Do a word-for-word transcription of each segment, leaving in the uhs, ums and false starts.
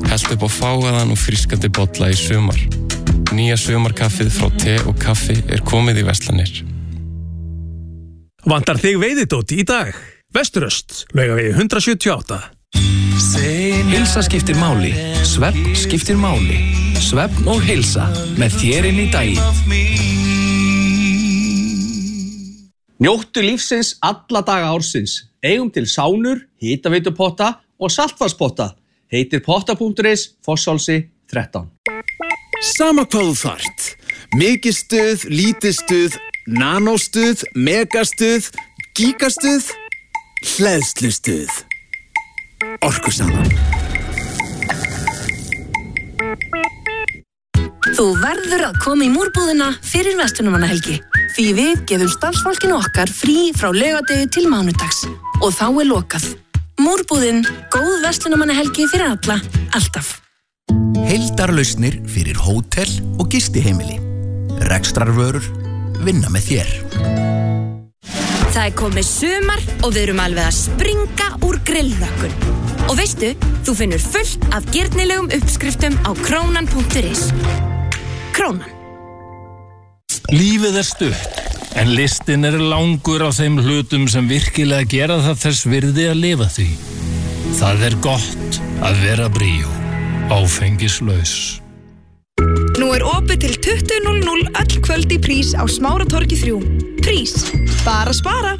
Hellt upp á fágaðan og frískandi bolla í sumar. Nýja sumarkaffið frá te og kaffi er komið í verslanir. Vantar þig veiðidót í dag? Vesturöst, Laugavegi hundrað sjötíu og átta. Heilsa skiptir máli, svefn skiptir máli. Svefn og heilsa með þér inn í daginn. Njóttu lífsins alla daga ársins. Eigum til sánur, hitaveitupotta og saltvatnspotta. Heitir potta.is, Fossálsi þrettán. Sama hvað þú þarft. Mikið stuð, lítið stuð, nanóstuð, megastuð, gigastuð, hleðslustuð. Orkusalan. Þú verður að koma í múrbúðina fyrir verslunarmannahelgi. Því við gefum starfsfólkinu okkar frí frá laugardegi til mánudags. Og þá er lokað. Múrbúðin, góð verslunarmannahelgi fyrir alla, alltaf. Heildarlausnir fyrir hótel og gistiheimili. Rekstrarvörur vinna með þér. Það er komið sumar og við erum alveg að springa úr grillrökkun. Og veistu, þú finnur fullt af girnilegum uppskriftum á krónan punktur is. Krónan. Lífið er stutt, en listin er langur á þeim hlutum sem virkilega gera það þess virði að lifa því. Það er gott að vera bríó, áfengislaus. Nú er opið til tuttugu núll núll öll kvöld í Prís á Smáratorgi þrjú. Prís, bara spara.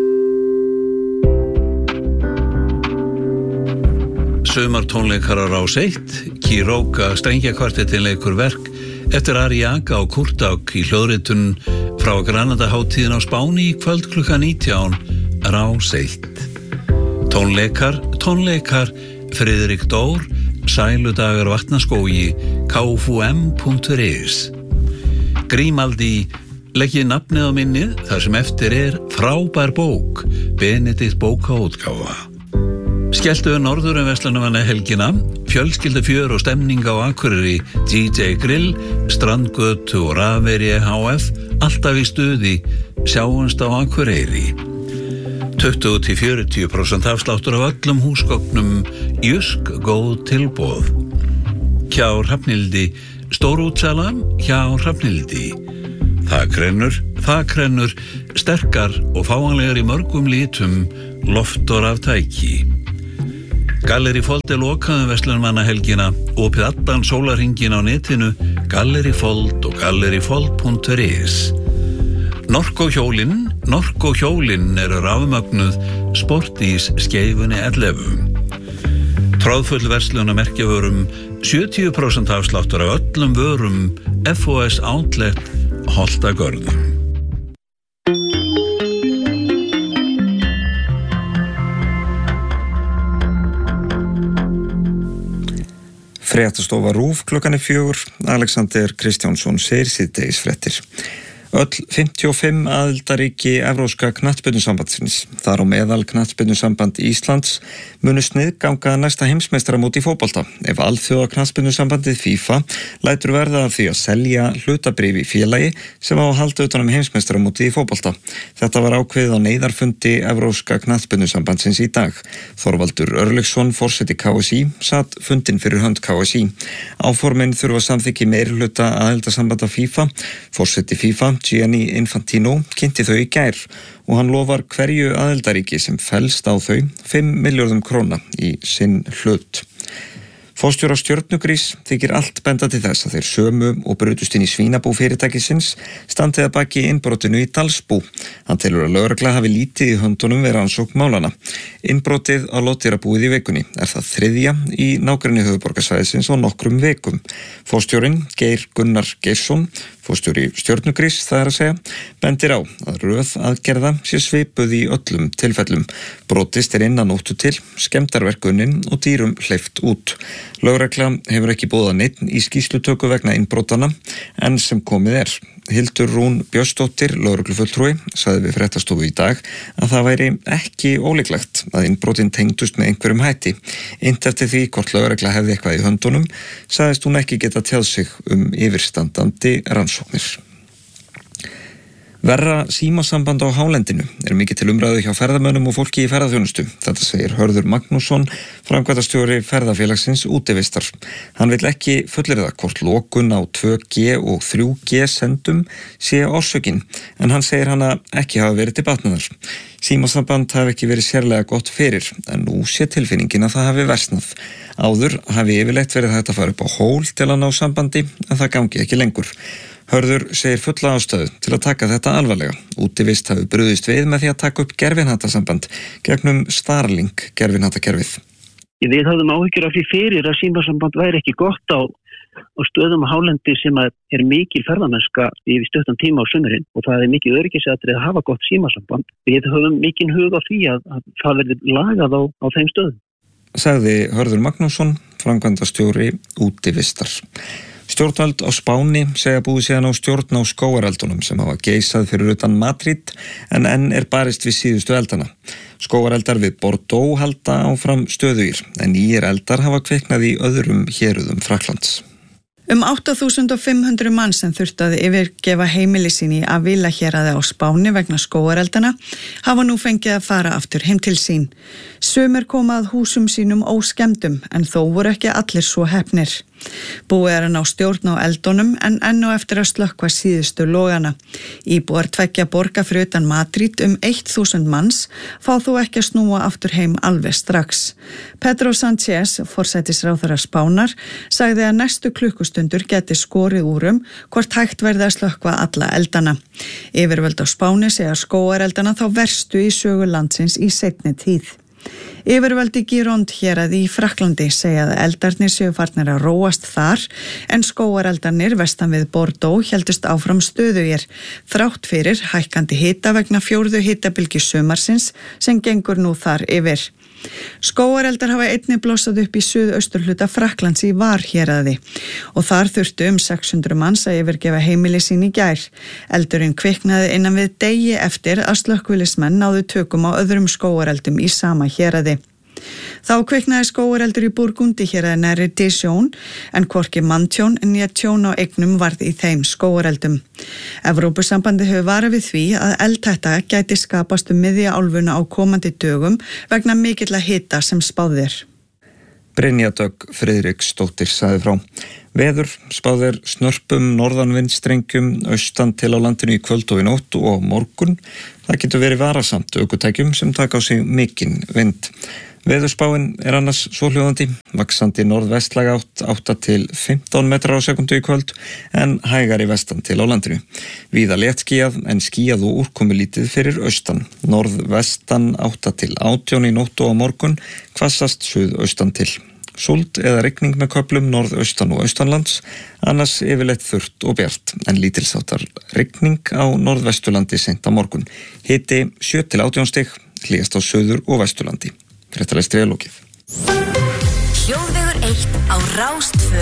Sumartónleikar á Rás eitt, Kiróka strengjakvartettin leikur verk eftir Ari Aga og Kurták í hljóðritun frá Granadahátíðin á Spáni í kvöld klukkan nítján, Rás eitt. Tónleikar, tónleikar, Friðrik Dór, Sæludagar Vatnaskógi, k f u m punktur is. Grímaldi, leggið nafnið á minnið þar sem eftir er frábær bók, Benedikt bókaútgáfa. Skelltu norður um verslunarmannahelgina, fjölskylda fjör og stemning á Akureyri, D J Grill, Strandgötu og Rafeyri H F, alltaf í stuði, sjáumst á Akureyri. tuttugu til fjörutíu prósent afsláttur af öllum húsgögnum, Jysk góð tilboð. Hjá Hrafnhildi, stórútsala hjá Hrafnhildi. Þakrennur, þakrennur, sterkar og fáanlegar í mörgum litum, loft og raftæki. Galleri Fold er lokaðum verslunarmannahelgina, opið allan sólarhringinn á netinu, Galleri Fold og gallerifold punktur is. Norko hjólinn, Norko hjólinn eru rafmögnuð Sportís skeifunni ellefu. Tráðfull verslunarmerkjavörum, sjötíu prósent afsláttur af öllum vörum, F O S Outlet, Holtagörðum. Fréttastofa RÚV klukkan er fjögur, Alexander Kristjánsson segir síðdegisfréttir. Öll fimmtíu og fimm aðildarríki Evrópska knattspyrnusambandsins, þar á meðal knattspyrnusamband Íslands, munu sniðganga næsta heimsmeistaramót í fótbolta ef alþjóða knattspyrnusambandið FIFA lætur verða af því að selja hlutabréf í félagi sem á að halda utan um heimsmeistaramótið í fótbolta. Þetta var ákveðið á neyðarfundi Evrópska knattspyrnusambandsins í dag. Þorvaldur Örlygsson, forseti K S I, satt fundinn fyrir hönd K S I. Áformin þurfa samþykki meirihluta aðildarsambanda FIFA. Forseti FIFA, Gianni Infantino, kynnti þau í gær og hann lofar hverju aðildaríki sem fellst á þau fimm milljörðum króna í sinn hlut. Forstjóra Stjörnugrís þykir allt benda til þess að þeir sömu og brutust inn í svínabú fyrirtækisins standið að baki innbrotinu í Dalsbú. Hann telur að lögregla hafi lítið í höndunum við rannsókn málana. Innbrotið á loddýrabúið í vikunni er það þriðja í nágrenni höfuðborgarsvæðisins á nokkrum vikum. Forstjórinn Geir Gunnar Geirsson, forstjóri Stjörnugrís, það er að segja, bendir á að röð aðgerða sé svipuð í öllum tilfellum. Brotist er innan nóttu til, skemmdarverkunin og dýrum hleypt út. Lögregla hefur ekki boðað neinn í skýrslutöku vegna innbrotana en sem komið er. Hildur Rún Björnsdóttir, lögreglufulltrúi, sagði við fréttastofu í dag að það væri ekki ólíklegt að innbrotin tengdust með einhverjum hætti. Innt eftir því hvort lögregla hefði eitthvað í höndunum, sagðist hún ekki geta tjáð sig um yfirstandandi rannsóknir. Verra símasamband á hálendinu er mikið til umræðu hjá ferðamönnum og fólki í ferðaþjónustu. Þetta segir Hörður Magnússon, framkvæmdastjóri ferðafélagsins Útivistar. Hann vill ekki fullyrða hvort lokun á tvö G og þrjú G sendum sé orsökin, en hann segir hana ekki hafa verið til batnaðar. Símasamband hafi ekki verið sérlega gott fyrir, en nú sé tilfinningin að það hafi versnað. Áður hafi yfirleitt verið hægt að fara upp á hól til að ná sambandi, en það gangi ekki lengur. Hörður segir fulla ástæðu til að taka þetta alvarlega. Útivist hafi brugðist við með því að taka upp gervihnattasamband gegnum Starlink gervihnatakerfið. Við höfðum áhyggjur af því fyrir að símasamband væri ekki gott á, á stöðum á hálendi sem er mikil ferðamennska í stuttan tíma á sumrin og það er mikið öryggisatriði að hafa gott símasamband. Við höfum mikinn hug á því að, að það verði lagað á, á þeim stöðum. Sagði Hörður Magnússon, framkvæmdastjóri Útivistar. Stjórnvöld á Spáni segja búið síðan á stjórn á skógareldunum sem hafa geisað fyrir utan Madrid en enn er barist við síðustu eldana. Skógareldar við Bordeaux halda áfram stöðugir en nýjir eldar hafa kviknað í öðrum héruðum Frakklands. Um átta þúsund fimm hundruð manns sem þurftu að yfirgefa heimili sín í Avila héraði á Spáni vegna skógareldana hafa nú fengið að fara aftur heim til sín. Sumir koma að húsum sínum óskemmdum en þó voru ekki allir svo heppnir. Búið er að ná stjórn á eldunum en enn og eftir að slökkva síðustu logana. Íbúar tveggja borga fyrir utan Madrid um þúsund manns fá þó ekki að snúa aftur heim alveg strax. Pedro Sánchez, forsætisráðherra Spánar, sagði að næstu klukkustundur geti skorið úrum hvort hægt verði að slökkva alla eldana. Yfirvöld á Spáni segja skógareldana þá verstu í sögu landsins í seinni tíð. Yfirvöld í Gironde héraði í Frakklandi segja að eldarnir séu farnir að róast þar en skógareldarnir vestan við Bordeaux héldust áfram stöðugir þrátt fyrir hækkandi hita vegna fjórðu hitabylgju sumarsins sem gengur nú þar yfir. Skógareldar hafa einnig blossað upp í suðausturhluta Frakklands í Var héraði og þar þurftu um sex hundruð manns að yfirgefa heimili sín í gær. Eldurinn kviknaði innan við degi eftir að slökkvilismenn náðu tökum á öðrum skógareldum í sama héraði. Þá kviknaði skógareldur í Burgundi héraði nærri Dijon en hvorki manntjón né tjón á eignum varð í þeim skógareldum. Evrópusambandið hefur varað við því að eldhætta gæti skapast um miðja álfuna á komandi dögum vegna mikilla hita sem spáð er. Brynja Dögg Friðriksdóttir sagði frá. Veður spáðir snörpum norðanvindstrengjum austan til á landinu í kvöld og í nótt og morgun. Það getur verið varasamt ökutækjum sem taka á sig mikinn vind. Veðurspáin er annars svohljóðandi, vaxandi norðvestlæg átt átta til fimmtán metrar á sekundu í kvöld en hægari vestan til á landinu. Víða léttskýjað en skýjað og úrkomulítið fyrir austan. Norðvestan átta til átján í nótt og á morgun, hvassast suðaustan til. Súld eða rigning með köflum norðaustan og austanlands, annars yfirleitt þurrt og bjart, en lítilsháttar rigning á norðvesturlandi seint á morgun. Hiti sjö til átján stig, hlýjast á söður og vesturlandi. Fréttalegstri er lokið. Hljóðvegur eitt á Rás tvö.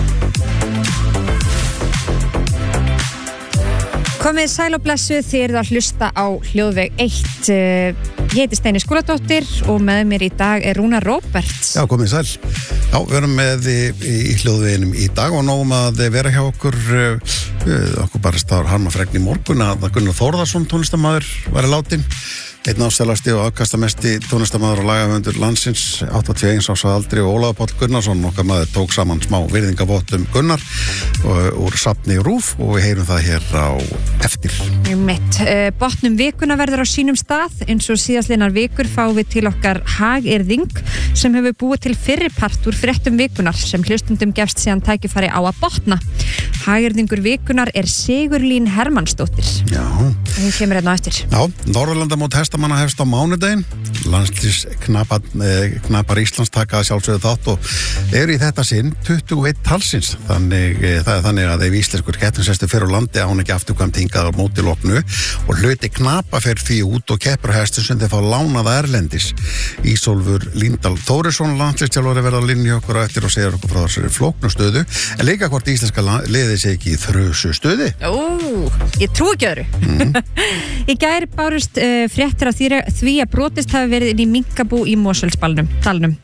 Komið sæl og blessu, þið eruð að hlusta á Hljóðveg eitt. Ég heiti Steini Skúladóttir og með mér í dag er Rúnar Róberts. Já, komið sæl. Já, við erum með í, í Hljóðveginum í dag og nógum að vera hjá okkur, uh, okkur bara stáður harmafregn í morgun að Gunnar Þórðarsson, tónlistarmaður, væri látin. Einn ásælasti og afkastamesti tónlistarmaður og lagahöfundur landsins, áttatíu og eins árs að aldri, og Ólafur Páll Gunnarsson, okkar maður, tók saman smá virðingavott um Gunnar og, úr safni Rúf og við heyrum það hér á eftir. Mitt, uh, botnum vikuna verður á sínum stað, eins og síðastlinar vikur fáum við til okkar hagyrðing sem hefur búið til fyrripart úr fréttum vikunar sem hlustundum gefst síðan tækifæri á að botna. Hagyrðingur vikunar er Sigurlín Hermannsdóttir. Já. Hún kemur hérna á eftir. Já, Norðurlandamót hestamanna hefst á mánudaginn. Landslýs knapar, eh, knapar Íslands taka að sjálfsögðu þátt og eru í þetta sinn tuttugu og eitt talsins. Þannig, eh, það er þannig að ef íslenskur keppnishestur fer á landi á hún ekki afturkvæmt hingað á móti loknu og hluti knapa fer því út og keppur hestur sem þeir fá lánaða erlendis. Ísólfur Líndal Þórisson, landslýstjálfari, verða á linju okkur á eftir og segir okkur frá þessari flóknu stöðu. En líka hvort íslenska liðið sé ekki í þrösu stöði. Ó, ég trú ekki öðru. Mm. Í gær bárust uh, fréttir af því, því að brotist hafi verið inn í minkabú í Mosfellsdalnum.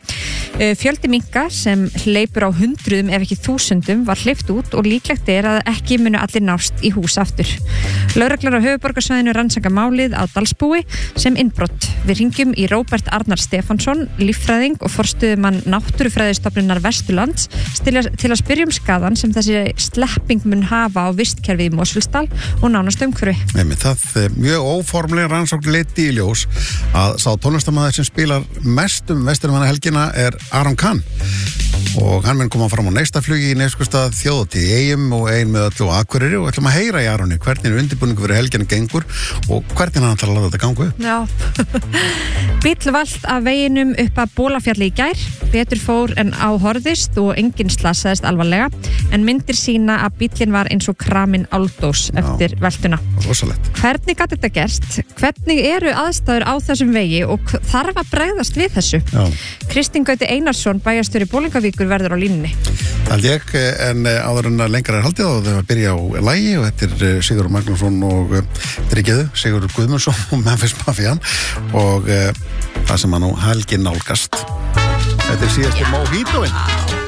Fjöldi minka sem hleypur á hundruðum ef ekki þúsundum var hleypt út og líklegt er að ekki munu allir nást í hús aftur. Lögreglan á höfuðborgarsvæðinu rannsaka málið á Dalsbúi sem innbrott. Við hringjum í Róbert Arnar Stefánsson, líffræðing og forstöðumann Náttúrufræðistofnunar Vesturlands til að, til að spyrja um skaðan sem þessi slepping mun hafa á vistkerfið í Mosfellsdal og nánast umhverfi. Nei, það er mjög óformlega rannsókn leiddi í ljós að sá tónlistarmaður sem spilar mest um Vesturmannahelgina er Aron Kahn og hann mun koma fram á næsta flugi í Neskaupstað þjóðhátíð í Eyjum og ein með öllu á Akureyri og ætlum að heyra í Aroni hvernig undirbúningur fyrir helgina gengur og hvernig hann ætlar að láta þetta ganga upp. Já. Bíll valt af veginum upp að Bolafjalli í gær, betur fór en á horfðist og enginn slasaðist alvarlega en myndir sína að bíllinn var eins og kramin áldós eftir Já. veltuna. Rosalegt. Hvernig gat þetta gerst? Hvernig eru aðstæður á þessum vegi og þarf að bregðast við þessu? Já. Kristinn Gauti Einarsson, bæjarstjóri Bolungarvíkur, verður á línunni. Hald ég, en áður en lengra er haldið og þau að byrja á lagi og þetta er Sigurður Magnússon og Dryggjöðu, Sigurður Guðmundsson og Memphis Mafian og það sem hann nú helgin nálgast. Þetta er síðasti Mojitoinn.